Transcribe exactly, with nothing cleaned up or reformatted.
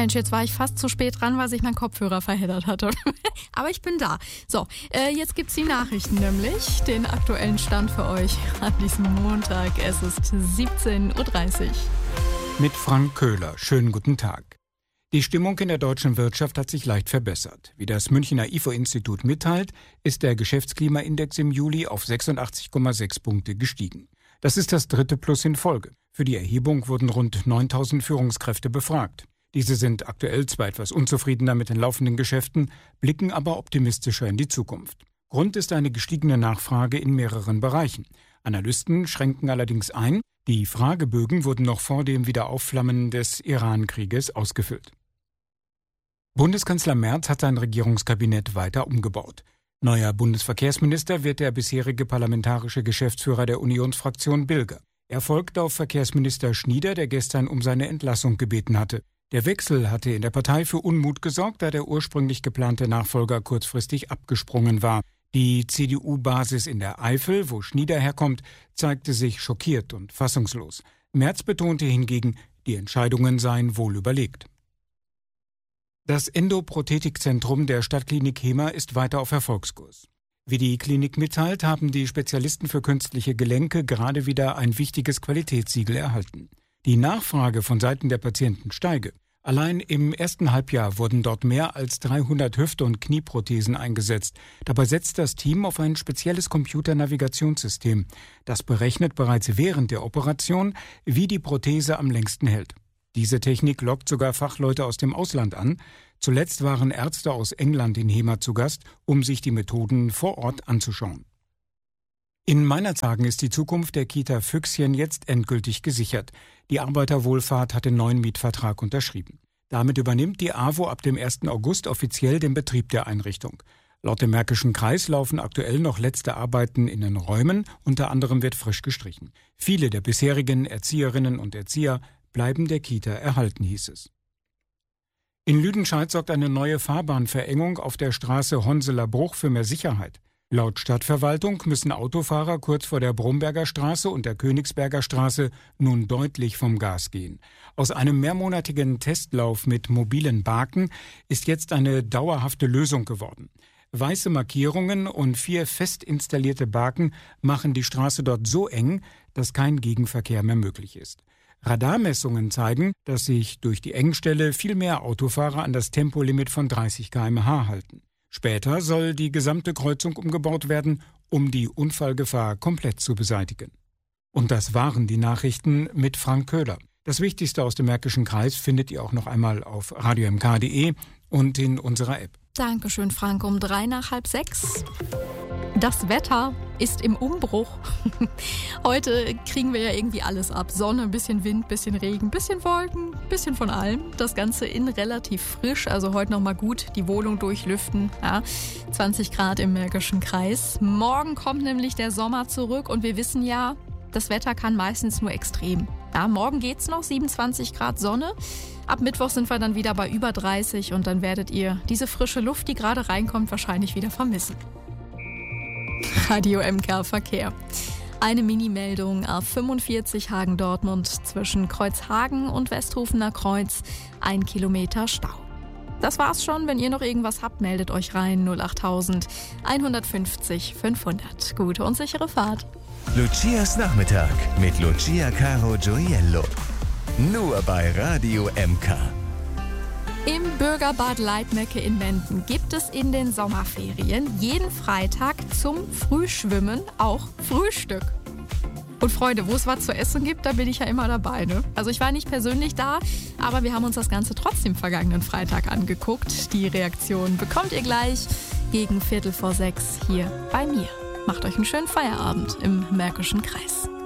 Mensch, jetzt war ich fast zu spät dran, weil sich mein Kopfhörer verheddert hatte. Aber ich bin da. So, äh, jetzt gibt's die Nachrichten nämlich. Den aktuellen Stand für euch an diesem Montag. Es ist siebzehn Uhr dreißig. Mit Frank Köhler. Schönen guten Tag. Die Stimmung in der deutschen Wirtschaft hat sich leicht verbessert. Wie das Münchner I F O-Institut mitteilt, ist der Geschäftsklimaindex im Juli auf sechsundachtzig Komma sechs Punkte gestiegen. Das ist das dritte Plus in Folge. Für die Erhebung wurden rund neuntausend Führungskräfte befragt. Diese sind aktuell zwar etwas unzufriedener mit den laufenden Geschäften, blicken aber optimistischer in die Zukunft. Grund ist eine gestiegene Nachfrage in mehreren Bereichen. Analysten schränken allerdings ein, die Fragebögen wurden noch vor dem Wiederaufflammen des Iran-Krieges ausgefüllt. Bundeskanzler Merz hat sein Regierungskabinett weiter umgebaut. Neuer Bundesverkehrsminister wird der bisherige parlamentarische Geschäftsführer der Unionsfraktion Bilger. Er folgt auf Verkehrsminister Schnieder, der gestern um seine Entlassung gebeten hatte. Der Wechsel hatte in der Partei für Unmut gesorgt, da der ursprünglich geplante Nachfolger kurzfristig abgesprungen war. Die C D U-Basis in der Eifel, wo Schnieder herkommt, zeigte sich schockiert und fassungslos. Merz betonte hingegen, die Entscheidungen seien wohl überlegt. Das Endoprothetikzentrum der Stadtklinik Hema ist weiter auf Erfolgskurs. Wie die Klinik mitteilt, haben die Spezialisten für künstliche Gelenke gerade wieder ein wichtiges Qualitätssiegel erhalten. Die Nachfrage von Seiten der Patienten steige. Allein im ersten Halbjahr wurden dort mehr als dreihundert Hüft- und Knieprothesen eingesetzt. Dabei setzt das Team auf ein spezielles Computernavigationssystem. Das berechnet bereits während der Operation, wie die Prothese am längsten hält. Diese Technik lockt sogar Fachleute aus dem Ausland an. Zuletzt waren Ärzte aus England in Hema zu Gast, um sich die Methoden vor Ort anzuschauen. In Meinerzhagen ist die Zukunft der Kita Füchschen jetzt endgültig gesichert. Die Arbeiterwohlfahrt hat den neuen Mietvertrag unterschrieben. Damit übernimmt die A W O ab dem ersten August offiziell den Betrieb der Einrichtung. Laut dem Märkischen Kreis laufen aktuell noch letzte Arbeiten in den Räumen, unter anderem wird frisch gestrichen. Viele der bisherigen Erzieherinnen und Erzieher bleiben der Kita erhalten, hieß es. In Lüdenscheid sorgt eine neue Fahrbahnverengung auf der Straße Honseler Bruch für mehr Sicherheit. Laut Stadtverwaltung müssen Autofahrer kurz vor der Bromberger Straße und der Königsberger Straße nun deutlich vom Gas gehen. Aus einem mehrmonatigen Testlauf mit mobilen Baken ist jetzt eine dauerhafte Lösung geworden. Weiße Markierungen und vier fest installierte Baken machen die Straße dort so eng, dass kein Gegenverkehr mehr möglich ist. Radarmessungen zeigen, dass sich durch die Engstelle viel mehr Autofahrer an das Tempolimit von dreißig Kilometer pro Stunde halten. Später soll die gesamte Kreuzung umgebaut werden, um die Unfallgefahr komplett zu beseitigen. Und das waren die Nachrichten mit Frank Köhler. Das Wichtigste aus dem Märkischen Kreis findet ihr auch noch einmal auf radio m k punkt d e und in unserer App. Dankeschön, Frank. Um drei nach halb sechs. Das Wetter ist im Umbruch. Heute kriegen wir ja irgendwie alles ab. Sonne, ein bisschen Wind, ein bisschen Regen, ein bisschen Wolken, ein bisschen von allem. Das Ganze in relativ frisch, also heute nochmal gut die Wohnung durchlüften. Ja, zwanzig Grad im Märkischen Kreis. Morgen kommt nämlich der Sommer zurück und wir wissen ja, das Wetter kann meistens nur extrem. Ja, morgen geht's noch, siebenundzwanzig Grad Sonne. Ab Mittwoch sind wir dann wieder bei über dreißig und dann werdet ihr diese frische Luft, die gerade reinkommt, wahrscheinlich wieder vermissen. Radio M K Verkehr. Eine Mini-Meldung A fünfundvierzig Hagen-Dortmund zwischen Kreuzhagen und Westhofener Kreuz. Ein Kilometer Stau. Das war's schon. Wenn ihr noch irgendwas habt, meldet euch rein. null achttausend einhundertfünfzig fünfhundert. Gute und sichere Fahrt. Lucias Nachmittag mit Lucia Caro Gioiello. Nur bei Radio M K. Im Bürgerbad Leitmecke in Menden gibt es in den Sommerferien jeden Freitag zum Frühschwimmen auch Frühstück. Und Freunde, wo es was zu essen gibt, da bin ich ja immer dabei. Ne? Also ich war nicht persönlich da, aber wir haben uns das Ganze trotzdem vergangenen Freitag angeguckt. Die Reaktion bekommt ihr gleich gegen Viertel vor sechs hier bei mir. Macht euch einen schönen Feierabend im Märkischen Kreis.